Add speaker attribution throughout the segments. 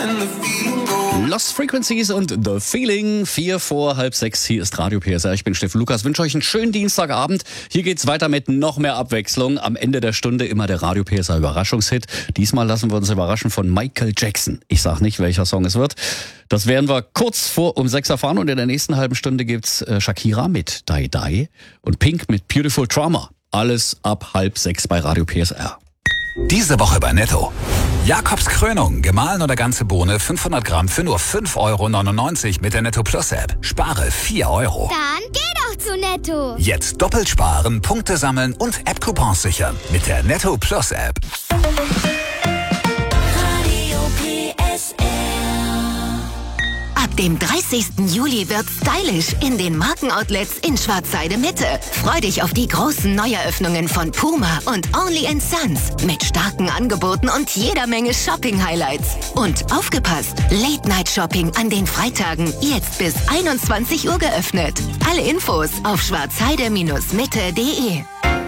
Speaker 1: Lost Frequencies und The Feeling, 4 vor halb 6. Hier ist Radio PSR. Ich bin Steffen Lukas, wünsche euch einen schönen Dienstagabend. Hier geht's weiter mit noch mehr Abwechslung. Am Ende der Stunde immer der Radio PSR Überraschungshit. Diesmal lassen wir uns überraschen von Michael Jackson. Ich sag nicht, welcher Song es wird. Das werden wir kurz vor um 6 erfahren. Und in der nächsten halben Stunde gibt's Shakira mit Die Die und Pink mit Beautiful Trauma. Alles ab halb 6 bei Radio PSR.
Speaker 2: Diese Woche bei Netto. Jakobs Krönung, gemahlen oder ganze Bohne, 500 Gramm für nur 5,99 € mit der Netto Plus App. Spare 4 €.
Speaker 3: Dann geh doch zu Netto.
Speaker 2: Jetzt doppelt sparen, Punkte sammeln und App-Coupons sichern mit der Netto Plus App.
Speaker 4: Ab dem 30. Juli wird stylisch in den Markenoutlets in Schwarzheide Mitte. Freu dich auf die großen Neueröffnungen von Puma und Only & Sons mit starken Angeboten und jeder Menge Shopping-Highlights. Und aufgepasst, Late-Night-Shopping an den Freitagen jetzt bis 21 Uhr geöffnet. Alle Infos auf schwarzheide-mitte.de.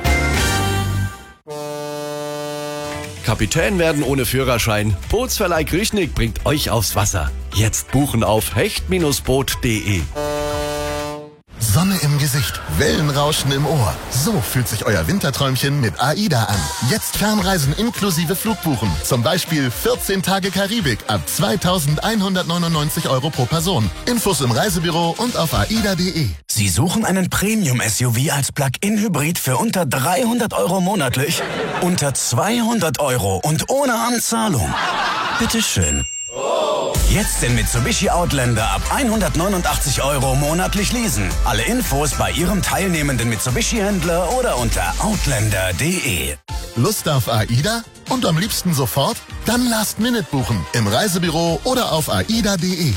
Speaker 5: Kapitän werden ohne Führerschein. Bootsverleih Griechnik bringt euch aufs Wasser. Jetzt buchen auf hecht-boot.de.
Speaker 6: Sonne im Gesicht, Wellenrauschen im Ohr. So fühlt sich euer Winterträumchen mit AIDA an. Jetzt Fernreisen inklusive Flugbuchen. Zum Beispiel 14 Tage Karibik ab 2.199 € pro Person. Infos im Reisebüro und auf aida.de.
Speaker 7: Sie suchen einen Premium-SUV als Plug-in-Hybrid für unter 300 € monatlich? Unter 200 € und ohne Anzahlung? Bitteschön. Jetzt den Mitsubishi Outlander ab 189 € monatlich leasen. Alle Infos bei Ihrem teilnehmenden Mitsubishi-Händler oder unter outlander.de.
Speaker 6: Lust auf AIDA? Und am liebsten sofort? Dann Last-Minute buchen. Im Reisebüro oder auf aida.de.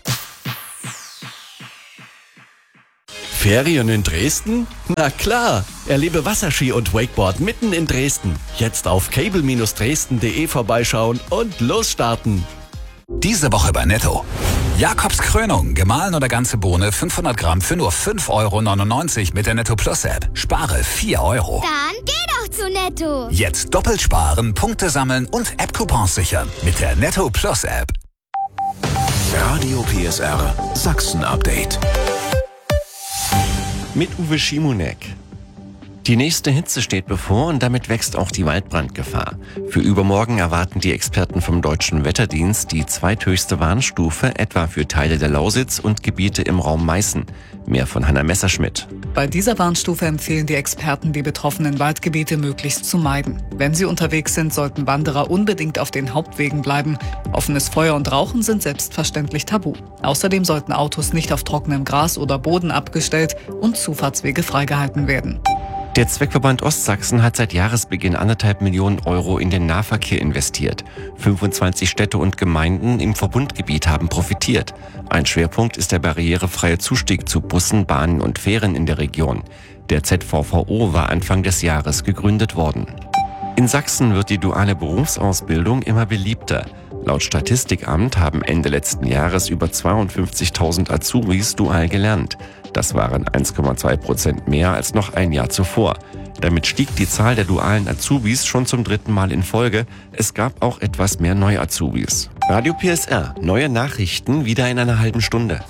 Speaker 5: Ferien in Dresden? Na klar! Erlebe Wasserski und Wakeboard mitten in Dresden. Jetzt auf cable-dresden.de vorbeischauen und losstarten.
Speaker 2: Diese Woche bei Netto. Jakobs Krönung, gemahlen oder ganze Bohne, 500 Gramm für nur 5,99 € mit der Netto Plus App. Spare 4 €.
Speaker 3: Dann geh doch zu Netto.
Speaker 2: Jetzt doppelt sparen, Punkte sammeln und App-Coupons sichern mit der Netto Plus App.
Speaker 8: Radio PSR Sachsen-Update.
Speaker 9: Mit Uwe Schimonek. Die nächste Hitze steht bevor und damit wächst auch die Waldbrandgefahr. Für übermorgen erwarten die Experten vom Deutschen Wetterdienst die zweithöchste Warnstufe, etwa für Teile der Lausitz und Gebiete im Raum Meißen. Mehr von Hanna Messerschmidt.
Speaker 10: Bei dieser Warnstufe empfehlen die Experten, die betroffenen Waldgebiete möglichst zu meiden. Wenn sie unterwegs sind, sollten Wanderer unbedingt auf den Hauptwegen bleiben. Offenes Feuer und Rauchen sind selbstverständlich tabu. Außerdem sollten Autos nicht auf trockenem Gras oder Boden abgestellt und Zufahrtswege freigehalten werden.
Speaker 9: Der Zweckverband Ostsachsen hat seit Jahresbeginn 1,5 Millionen € in den Nahverkehr investiert. 25 Städte und Gemeinden im Verbundgebiet haben profitiert. Ein Schwerpunkt ist der barrierefreie Zustieg zu Bussen, Bahnen und Fähren in der Region. Der ZVVO war Anfang des Jahres gegründet worden. In Sachsen wird die duale Berufsausbildung immer beliebter. Laut Statistikamt haben Ende letzten Jahres über 52.000 Azubis dual gelernt. Das waren 1,2% mehr als noch ein Jahr zuvor. Damit stieg die Zahl der dualen Azubis schon zum 3. Mal in Folge. Es gab auch etwas mehr Neu-Azubis. Radio PSR, neue Nachrichten wieder in einer halben Stunde.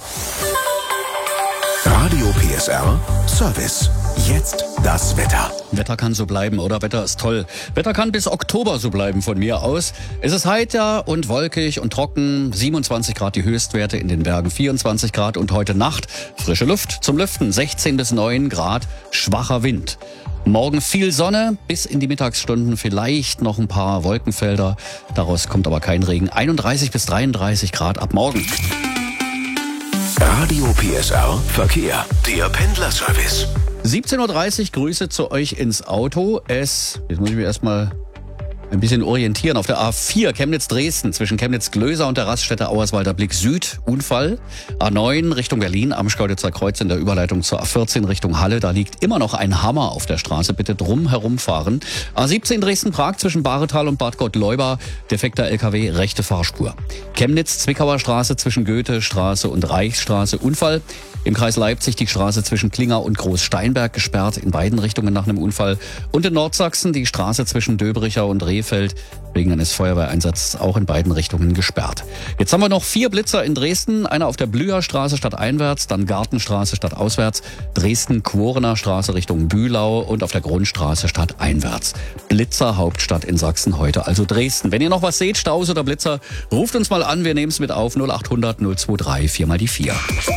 Speaker 8: Radio PSR Service. Jetzt das Wetter.
Speaker 1: Wetter kann so bleiben, oder? Wetter ist toll. Wetter kann bis Oktober so bleiben von mir aus. Es ist heiter und wolkig und trocken. 27 Grad die Höchstwerte, in den Bergen 24 Grad und heute Nacht frische Luft zum Lüften. 16 bis 9 Grad, schwacher Wind. Morgen viel Sonne, bis in die Mittagsstunden vielleicht noch ein paar Wolkenfelder. Daraus kommt aber kein Regen. 31 bis 33 Grad ab morgen.
Speaker 8: Radio PSR Verkehr. Der Pendlerservice.
Speaker 1: 17:30 Uhr, Grüße zu euch ins Auto. Jetzt muss ich mich erstmal ein bisschen orientieren. Auf der A4 Chemnitz-Dresden zwischen Chemnitz-Glöser und der Raststätte Auerswalder Blick Süd. Unfall. A9 Richtung Berlin, am Schkeuditzer Kreuz in der Überleitung zur A14 Richtung Halle. Da liegt immer noch ein Hammer auf der Straße. Bitte drum herumfahren. A17 Dresden-Prag zwischen Bahretal und Bad Gottleuba. Defekter LKW, rechte Fahrspur. Chemnitz, Zwickauer Straße zwischen Goethestraße und Reichsstraße Unfall. Im Kreis Leipzig die Straße zwischen Klinger und Großsteinberg gesperrt, in beiden Richtungen nach einem Unfall. Und in Nordsachsen die Straße zwischen Döbricher und Rehfeld wegen eines Feuerwehreinsatzes auch in beiden Richtungen gesperrt. Jetzt haben wir noch 4 Blitzer in Dresden. Einer auf der Blüherstraße stadteinwärts, dann Gartenstraße stadtauswärts, Dresden-Quorener Straße Richtung Bühlau und auf der Grundstraße stadteinwärts. Blitzer Hauptstadt in Sachsen heute, also Dresden. Wenn ihr noch was seht, Staus oder Blitzer, ruft uns mal an. Wir nehmen es mit auf 0800 023 4 mal die 4.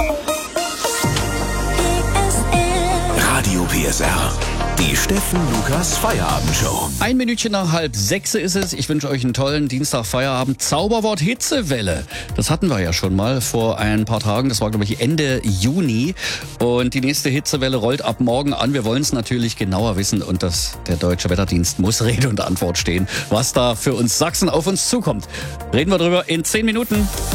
Speaker 8: Radio PSR. Die Steffen Lukas Feierabendshow.
Speaker 1: 1 Minütchen nach 5:30 ist es. Ich wünsche euch einen tollen Dienstag-Feierabend. Zauberwort Hitzewelle. Das hatten wir ja schon mal vor ein paar Tagen. Das war, glaube ich, Ende Juni. Und die nächste Hitzewelle rollt ab morgen an. Wir wollen es natürlich genauer wissen. Und der Deutsche Wetterdienst muss Rede und Antwort stehen, was da für uns Sachsen auf uns zukommt. Reden wir drüber in 10 Minuten.